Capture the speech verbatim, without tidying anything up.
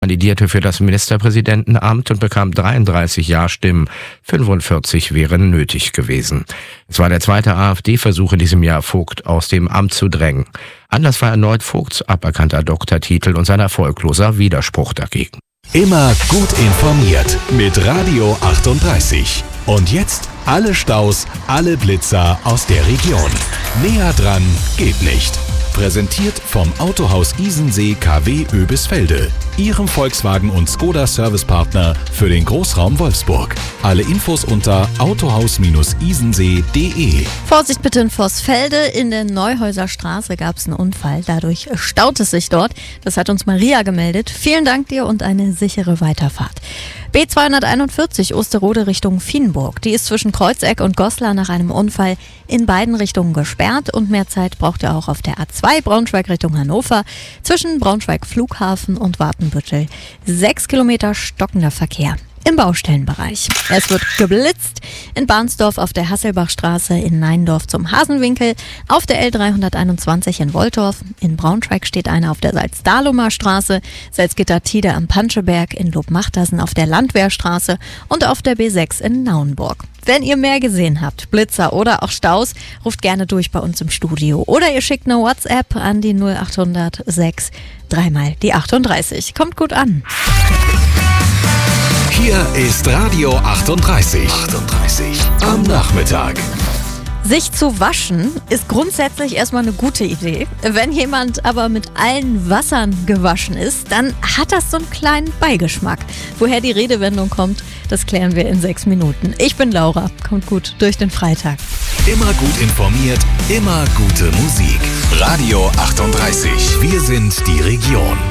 kandidierte für das Ministerpräsidentenamt und bekam dreiunddreißig Ja-Stimmen. fünfundvierzig wären nötig gewesen. Es war der zweite AfD-Versuch in diesem Jahr, Vogt aus dem Amt zu drängen. Anlass war erneut Vogts aberkannter Doktortitel und sein erfolgloser Widerspruch dagegen. Immer gut informiert mit Radio achtunddreißig. Und jetzt alle Staus, alle Blitzer aus der Region. Näher dran geht nicht. Präsentiert vom Autohaus Isensee K W Oebisfelde, Ihrem Volkswagen- und Skoda-Servicepartner für den Großraum Wolfsburg. Alle Infos unter autohaus isensee punkt de. Vorsicht bitte in Vorsfelde, in der Neuhäuser Straße gab es einen Unfall, dadurch staut es sich dort. Das hat uns Maria gemeldet. Vielen Dank dir und eine sichere Weiterfahrt. B zweihunderteinundvierzig Osterode Richtung Vienburg. Die ist zwischen Kreuzeck und Goslar nach einem Unfall in beiden Richtungen gesperrt und mehr Zeit braucht ihr auch auf der A zwei Braunschweig Richtung Hannover zwischen Braunschweig Flughafen und Watenbüttel. Sechs Kilometer stockender Verkehr im Baustellenbereich. Es wird geblitzt in Bahnsdorf auf der Hasselbachstraße, in Neindorf zum Hasenwinkel, auf der L dreihunderteinundzwanzig in Woltorf, in Braunschweig steht einer auf der Salzdahlumer Straße, Salzgitter-Tide am Panscheberg, in Lobmachtersen auf der Landwehrstraße und auf der B sechs in Nauenburg. Wenn ihr mehr gesehen habt, Blitzer oder auch Staus, ruft gerne durch bei uns im Studio. Oder ihr schickt eine WhatsApp an die null achthundert sechs, dreimal die achtunddreißig. Kommt gut an. Hier ist Radio achtunddreißig. achtunddreißig am Nachmittag. Sich zu waschen ist grundsätzlich erstmal eine gute Idee. Wenn jemand aber mit allen Wassern gewaschen ist, dann hat das so einen kleinen Beigeschmack. Woher die Redewendung kommt, das klären wir in sechs Minuten. Ich bin Laura, kommt gut durch den Freitag. Immer gut informiert, immer gute Musik. Radio achtunddreißig, wir sind die Region.